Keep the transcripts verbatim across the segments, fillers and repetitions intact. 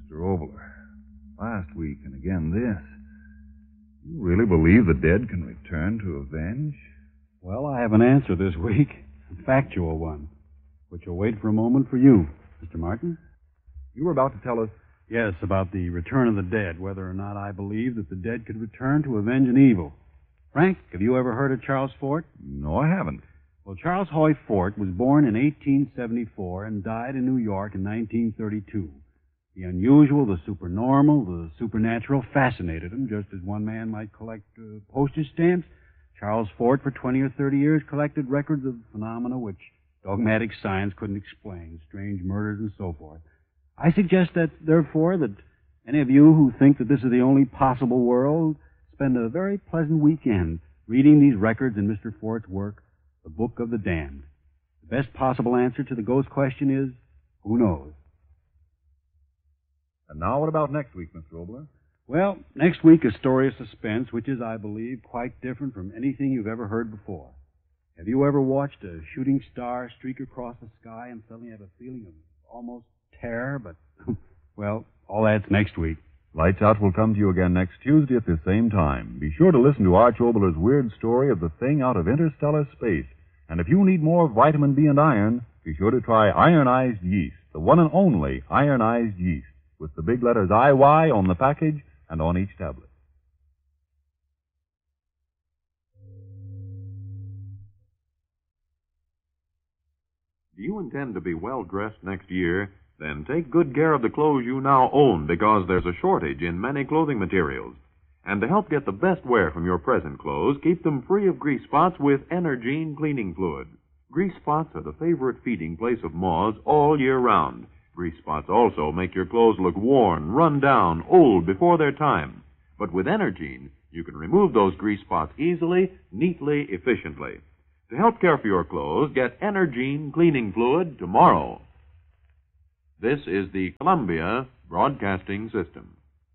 Mister Obler, last week and again this. You really believe the dead can return to avenge? Well, I have an answer this week, a factual one, which will wait for a moment for you, Mister Martin. You were about to tell us... Yes, about the return of the dead, whether or not I believe that the dead could return to avenge an evil. Frank, have you ever heard of Charles Fort? No, I haven't. Well, Charles Hoy Fort was born in eighteen seventy-four and died in New York in nineteen thirty-two. The unusual, the supernormal, the supernatural fascinated him, just as one man might collect uh, postage stamps. Charles Fort, for twenty or thirty years, collected records of phenomena which dogmatic science couldn't explain, strange murders and so forth. I suggest that, therefore, that any of you who think that this is the only possible world spend a very pleasant weekend reading these records in Mister Fort's work, The Book of the Damned. The best possible answer to the ghost question is, who knows? And now what about next week, Mister Obler? Well, next week a story of suspense, which is, I believe, quite different from anything you've ever heard before. Have you ever watched a shooting star streak across the sky and suddenly have a feeling of almost terror, but, well, all that's next week. Lights Out will come to you again next Tuesday at this same time. Be sure to listen to Arch Obler's weird story of the thing out of interstellar space. And if you need more vitamin B and iron, be sure to try ironized yeast, the one and only ironized yeast, with the big letters I Y on the package and on each tablet. Do you intend to be well-dressed next year? Then take good care of the clothes you now own, because there's a shortage in many clothing materials. And to help get the best wear from your present clothes, keep them free of grease spots with Energine cleaning fluid. Grease spots are the favorite feeding place of moths all year round. Grease spots also make your clothes look worn, run down, old before their time. But with Energine, you can remove those grease spots easily, neatly, efficiently. To help care for your clothes, get Energine cleaning fluid tomorrow. This is the Columbia Broadcasting System.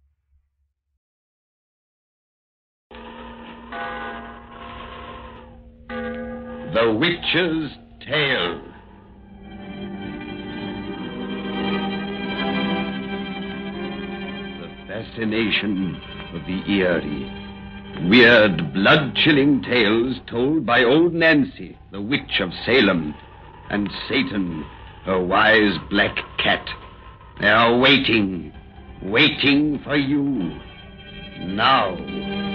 The Witch's Tale. The fascination of the eerie, weird, blood-chilling tales told by old Nancy, the witch of Salem, and Satan, her wise black cat. They are waiting, waiting for you. Now.